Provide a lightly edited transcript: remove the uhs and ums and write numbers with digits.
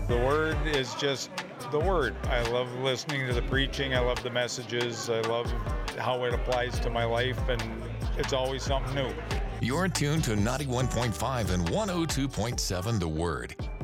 The Word is just the Word. I love listening to the preaching. I love the messages. I love how it applies to my life, and it's always something new. You're tuned to 91.5 and 102.7 The Word.